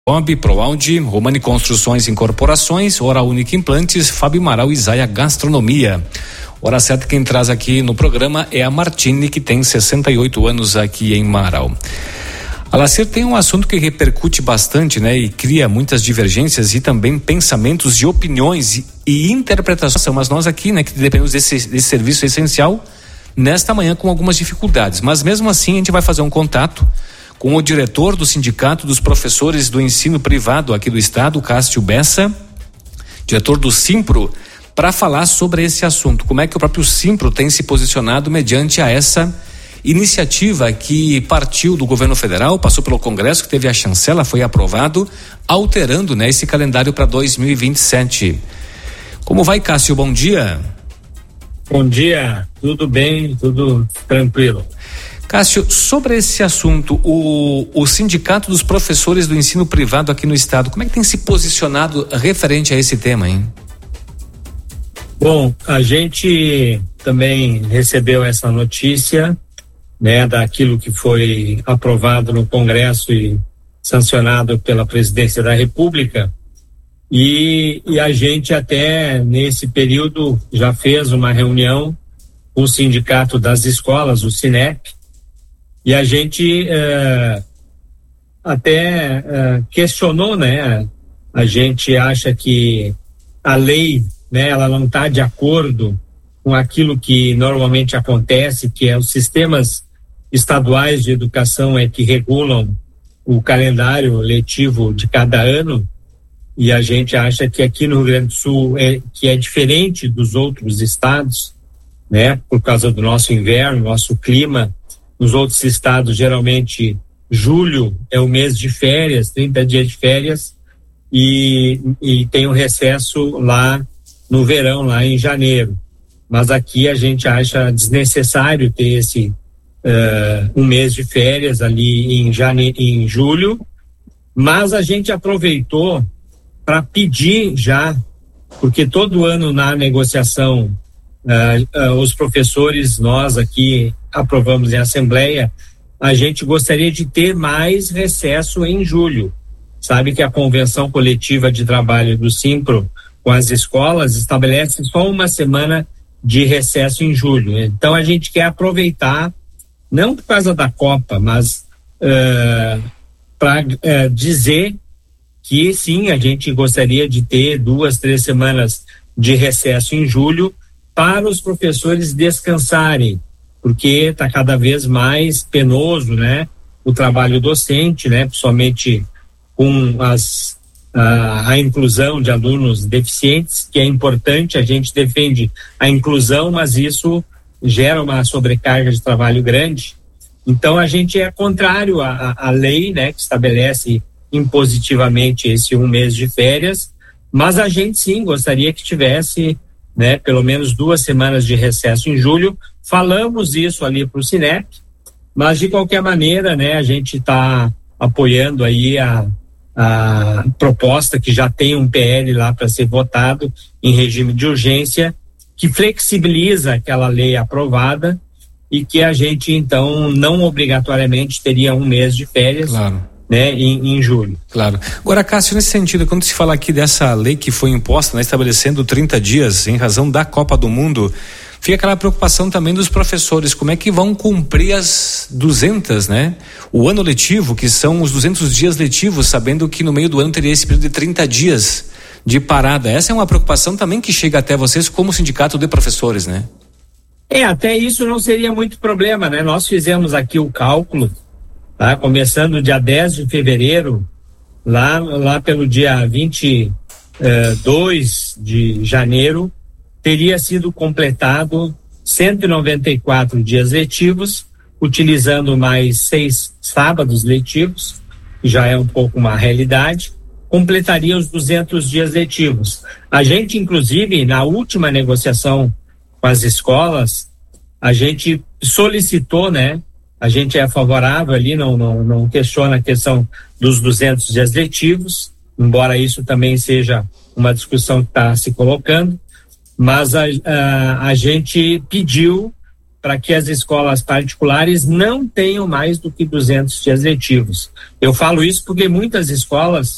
Bob, ProAude, Romani Construções e Incorporações, Hora Única Implantes, Fábio Amaral e Zaia Gastronomia. Hora certa, quem traz aqui no programa é a Martine, que tem 68 anos aqui em Marau. Alacir, tem um assunto que repercute bastante, né? E cria muitas divergências e também pensamentos e opiniões e interpretação, mas nós aqui, né, que dependemos desse serviço essencial, nesta manhã com algumas dificuldades, mas mesmo assim a gente vai fazer um contato com o diretor do Sindicato dos Professores do Ensino Privado aqui do Estado, Cássio Bessa, diretor do Simpro, para falar sobre esse assunto. Como é que o próprio Simpro tem se posicionado mediante a essa iniciativa que partiu do governo federal, passou pelo Congresso, que teve a chancela, foi aprovado, alterando, né, esse calendário para 2027. Como vai, Cássio? Bom dia. Bom dia, tudo bem, tudo tranquilo. Cássio, sobre esse assunto, o Sindicato dos Professores do Ensino Privado aqui no Estado, como é que tem se posicionado referente a esse tema, hein? Bom, a gente também recebeu essa notícia, né, daquilo que foi aprovado no Congresso e sancionado pela Presidência da República, e a gente até nesse período já fez uma reunião com o Sindicato das Escolas, o SINEP, e a gente até questionou, né? A gente acha que a lei, né, ela não está de acordo com aquilo que normalmente acontece, que é os sistemas estaduais de educação que regulam o calendário letivo de cada ano, e a gente acha que aqui no Rio Grande do Sul que é diferente dos outros estados, né? Por causa do nosso inverno, nosso clima. Nos outros estados, geralmente, julho é o mês de férias, 30 dias de férias, e tem um recesso lá no verão, lá em janeiro. Mas aqui a gente acha desnecessário ter esse um mês de férias ali em julho, mas a gente aproveitou para pedir já, porque todo ano na negociação, os professores, nós aqui aprovamos em assembleia, a gente gostaria de ter mais recesso em julho. Sabe que a convenção coletiva de trabalho do Simpro com as escolas estabelece só uma semana de recesso em julho. Então a gente quer aproveitar, não por causa da Copa, mas para dizer que sim, a gente gostaria de ter 2-3 semanas de recesso em julho para os professores descansarem, porque está cada vez mais penoso, né, o trabalho docente, né, principalmente com a inclusão de alunos deficientes, que é importante, a gente defende a inclusão, mas isso gera uma sobrecarga de trabalho grande. Então a gente é contrário à lei, né, que estabelece impositivamente esse um mês de férias, mas a gente sim gostaria que tivesse, né, pelo menos 2 semanas de recesso em julho. Falamos isso ali para o SINEP, mas de qualquer maneira, né, a gente está apoiando aí a proposta que já tem um PL lá para ser votado em regime de urgência, que flexibiliza aquela lei aprovada e que a gente então não obrigatoriamente teria um mês de férias. Claro. Né, em julho. Claro. Agora, Cássio, nesse sentido, quando se fala aqui dessa lei que foi imposta, né, estabelecendo 30 dias em razão da Copa do Mundo, fica aquela preocupação também dos professores, como é que vão cumprir as 200, né? O ano letivo, que são os 200 dias letivos, sabendo que no meio do ano teria esse período de 30 dias de parada. Essa é uma preocupação também que chega até vocês como sindicato de professores, né? Até isso não seria muito problema, né? Nós fizemos aqui o cálculo, tá? Começando dia 10 de fevereiro, lá pelo dia 22 de janeiro, teria sido completado 194 dias letivos, utilizando mais 6 sábados letivos, que já é um pouco uma realidade, completaria os 200 dias letivos. A gente, inclusive, na última negociação com as escolas, a gente solicitou, né? A gente é favorável ali, não questiona a questão dos 200 dias letivos, embora isso também seja uma discussão que está se colocando, mas a gente pediu para que as escolas particulares não tenham mais do que 200 dias letivos. Eu falo isso porque muitas escolas